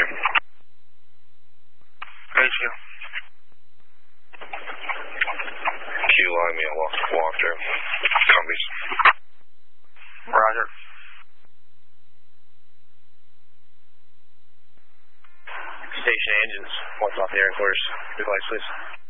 you. Thank you. Q line me, I'll walk through. Combies. Roger. Station engines, what's off the air quarters? Device, please.